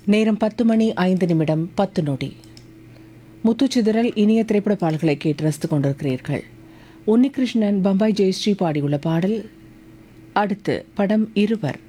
நேரம் 10:05 முத்துச்சிதறல் இனிய திரைப்பட பாடல்களை கேட்டு ரசித்துக் கொண்டிருக்கிறீர்கள். உன்னிகிருஷ்ணன், பம்பாய் ஜெயஸ்ரீ பாடியுள்ள பாடல். அடுத்து படம் இருவர்.